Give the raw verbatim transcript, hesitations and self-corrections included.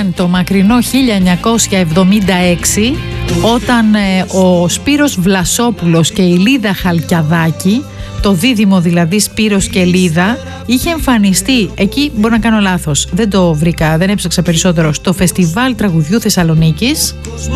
ήταν το μακρινό χίλια εννιακόσια εβδομήντα έξι, όταν ε, ο Σπύρος Βλασόπουλος και η Λίδα Χαλκιαδάκη, το δίδυμο δηλαδή Σπύρος και Λίδα, είχε εμφανιστεί εκεί, μπορεί να κάνω λάθος, δεν το βρήκα, δεν έψαξα περισσότερο, στο Φεστιβάλ Τραγουδιού Θεσσαλονίκης.